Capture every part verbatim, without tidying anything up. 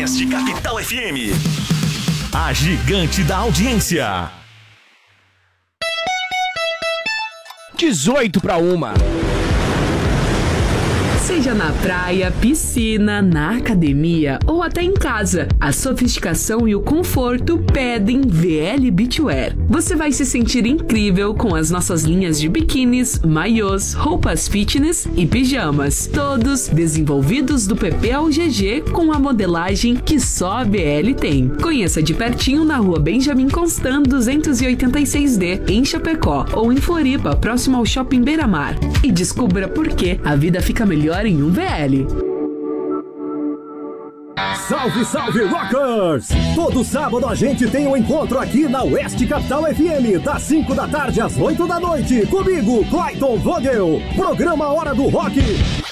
Oeste Capital F M. A gigante da audiência. dezoito para uma. Seja na praia, piscina, na academia ou até em casa, a sofisticação e o conforto pedem V L Beachwear. Você vai se sentir incrível com as nossas linhas de biquínis, maiôs, roupas fitness e pijamas, todos desenvolvidos do P P ao G G com a modelagem que só a B L tem. Conheça de pertinho na rua Benjamin Constant duzentos e oitenta e seis D, em Chapecó, ou em Floripa, próximo ao Shopping Beira-Mar. E descubra por que a vida fica melhor em um V L. Salve, salve, rockers! Todo sábado a gente tem um encontro aqui na Oeste Capital F M, das cinco da tarde às oito da noite. Comigo, Clayton Vogel. Programa Hora do Rock.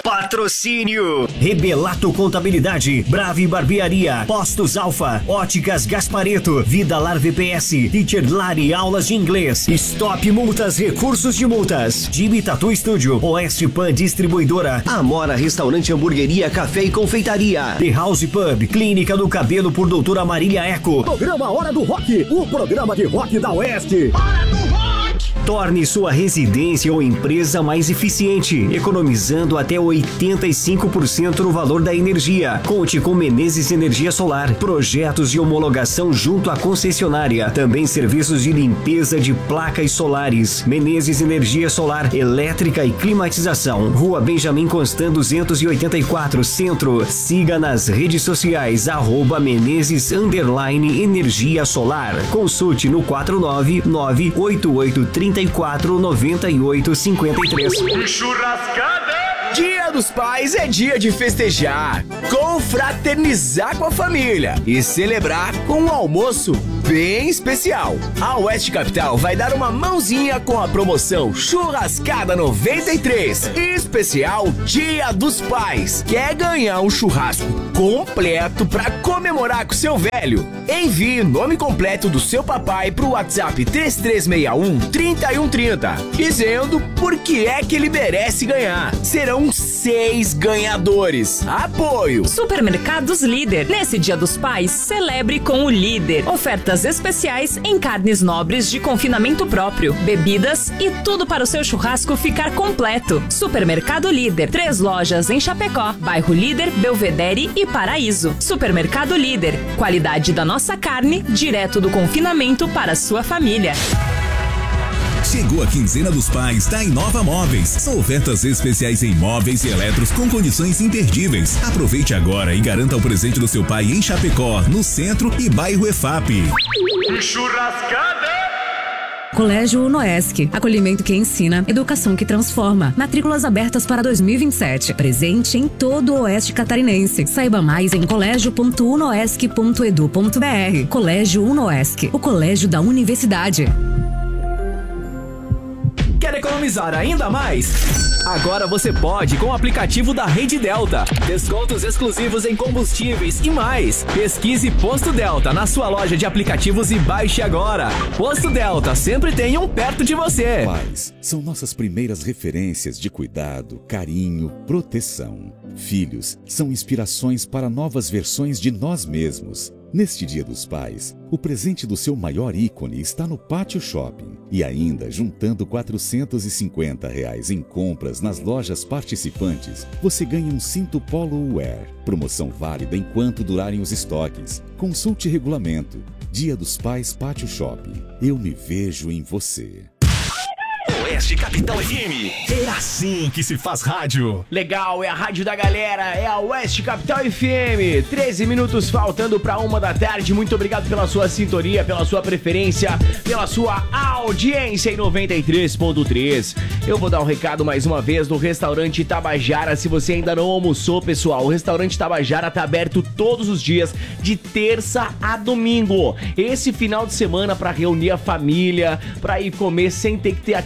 Patrocínio Rebelato Contabilidade, Brave Barbearia, Postos Alfa, Óticas Gaspareto, Vidalar V P S, Teacher Lari Aulas de Inglês, Stop Multas Recursos de Multas, Jimmy Tattoo Studio, Oeste Pan Distribuidora, Amora Restaurante Hamburgueria, Café e Confeitaria, The House Pub, Clínica do Cabelo por Doutora Marília Eco. Programa Hora do Rock, o programa de rock da Oeste. Hora do Rock! Torne sua residência ou empresa mais eficiente, economizando até oitenta e cinco por cento no valor da energia. Conte com Menezes Energia Solar, projetos de homologação junto à concessionária, também serviços de limpeza de placas solares. Menezes Energia Solar, elétrica e climatização. Rua Benjamin Constant duzentos e oitenta e quatro, Centro. Siga nas redes sociais, arroba Menezes underline Energia Solar. Consulte no quatro nove nove oito oito três quatro nove oito cinco três. Churrascada! Dia dos Pais é dia de festejar, confraternizar com a família e celebrar com um almoço bem especial. A Oeste Capital vai dar uma mãozinha com a promoção Churrascada noventa e três, especial Dia dos Pais. Quer ganhar um churrasco completo para comemorar com seu velho? Envie o nome completo do seu papai pro WhatsApp três três seis um, três um três zero, dizendo por que é que ele merece ganhar. Serão seis ganhadores. Apoio Supermercados Líder. Nesse Dia dos Pais, celebre com o Líder. Ofertas especiais em carnes nobres de confinamento próprio, bebidas e tudo para o seu churrasco ficar completo. Supermercado Líder. Três lojas em Chapecó, Bairro Líder, Belvedere e Paraíso. Supermercado Líder. Qualidade da nossa carne, direto do confinamento para a sua família. Chegou a quinzena dos pais da Inova Móveis. São ofertas especiais em móveis e eletros com condições imperdíveis. Aproveite agora e garanta o presente do seu pai em Chapecó, no centro e bairro E F A P. Churrascada! Colégio Unoesc. Acolhimento que ensina, educação que transforma. Matrículas abertas para dois mil e vinte e sete. Presente em todo o Oeste Catarinense. Saiba mais em colégio ponto unoesc ponto edu ponto br. Colégio Unoesc, o colégio da universidade. Quer economizar ainda mais? Agora você pode com o aplicativo da Rede Delta. Descontos exclusivos em combustíveis e mais. Pesquise Posto Delta na sua loja de aplicativos e baixe agora. Posto Delta, sempre tem um perto de você. Pais são nossas primeiras referências de cuidado, carinho, proteção. Filhos são inspirações para novas versões de nós mesmos. Neste Dia dos Pais, o presente do seu maior ícone está no Pátio Shopping. E ainda, juntando quatrocentos e cinquenta reais em compras nas lojas participantes, você ganha um cinto Polo Wear. Promoção válida enquanto durarem os estoques. Consulte regulamento. Dia dos Pais Pátio Shopping. Eu me vejo em você. Oeste Capital F M. É assim que se faz rádio. Legal, é a rádio da galera, é a Oeste Capital F M. treze minutos faltando para uma da tarde. Muito obrigado pela sua sintonia, pela sua preferência, pela sua audiência em noventa e três ponto três. Eu vou dar um recado mais uma vez do Restaurante Tabajara. Se você ainda não almoçou, pessoal, o Restaurante Tabajara tá aberto todos os dias, de terça a domingo. Esse final de semana para reunir a família, para ir comer sem ter que ter aquela louca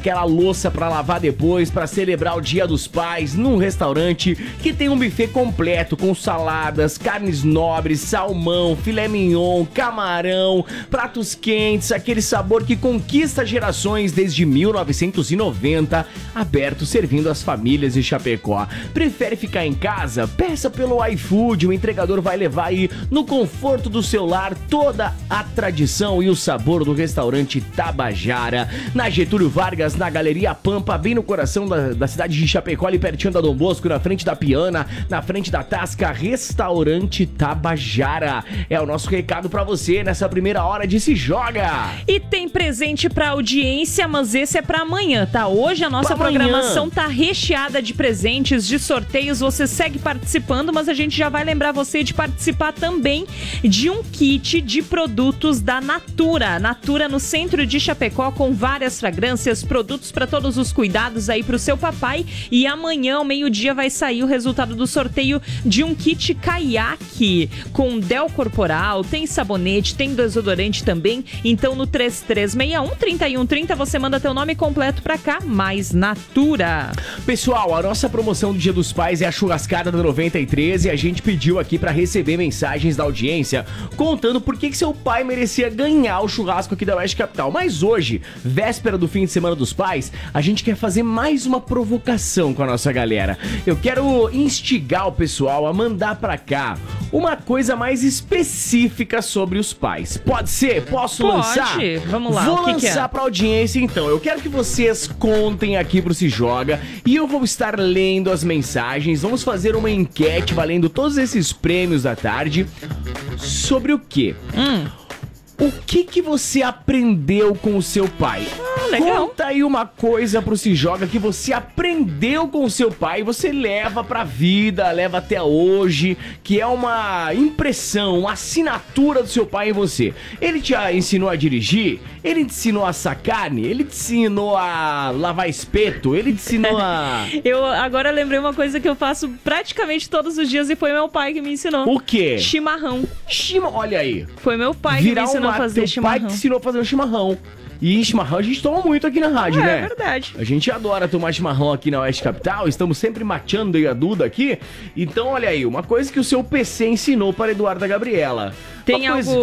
louça pra lavar depois, pra celebrar o Dia dos Pais, num restaurante que tem um buffet completo com saladas, carnes nobres, salmão, filé mignon, camarão, pratos quentes, aquele sabor que conquista gerações desde mil novecentos e noventa, aberto servindo as famílias de Chapecó. Prefere ficar em casa? Peça pelo iFood, o entregador vai levar aí no conforto do seu lar toda a tradição e o sabor do restaurante Tabajara, na Getúlio Vargas, na Galeria Pampa, bem no coração da, da cidade de Chapecó, ali pertinho da Dom Bosco, na frente da Piana, na frente da Tasca. Restaurante Tabajara é o nosso recado pra você nessa primeira hora de Se Joga. E tem presente pra audiência, mas esse é pra amanhã, tá? Hoje a nossa Pra programação amanhã. tá recheada de presentes, de sorteios. Você segue participando, mas a gente já vai lembrar você de participar também de um kit de produtos da Natura. Natura no centro de Chapecó, com várias fragrâncias, produtos para todos os cuidados aí pro seu papai. E amanhã, ao meio-dia, vai sair o resultado do sorteio de um kit caiaque com Del Corporal, tem sabonete, tem desodorante também. Então no três três seis um, três um três zero você manda teu nome completo pra cá, mais Natura. Pessoal, a nossa promoção do Dia dos Pais é a churrascada da noventa e três e a gente pediu aqui pra receber mensagens da audiência contando por que que seu pai merecia ganhar o churrasco aqui da Oeste Capital. Mas hoje, véspera do fim de semana dos pais, a gente quer fazer mais uma provocação com a nossa galera. Eu quero instigar o pessoal a mandar pra cá uma coisa mais específica sobre os pais. Pode ser? Posso Pode. lançar? Vamos lá, Vou o que que é? lançar pra audiência então. Eu quero que vocês contem aqui pro Se Joga e eu vou estar lendo as mensagens. Vamos fazer uma enquete valendo todos esses prêmios da tarde. Sobre o quê? Hum. O que que você aprendeu com o seu pai? Ah, legal. Conta aí uma coisa pro Se Joga que você aprendeu com o seu pai e você leva pra vida, leva até hoje, que é uma impressão, uma assinatura do seu pai em você. Ele te ensinou a dirigir? Ele te ensinou a assar carne? Ele te ensinou a lavar espeto? Ele te ensinou a... Eu agora lembrei uma coisa que eu faço praticamente todos os dias e foi meu pai que me ensinou. O quê? Chimarrão. Chima... Olha aí. Foi meu pai Virar que me ensinou uma... a fazer Teu chimarrão. pai que te ensinou a fazer um chimarrão. E chimarrão a gente toma muito aqui na rádio, É, né? é verdade. A gente adora tomar chimarrão aqui na Oeste Capital. Estamos sempre mateando e a Duda aqui. Então, olha aí, uma coisa que o seu P C ensinou para Eduarda Gabriela. Tem Uma coisa... algo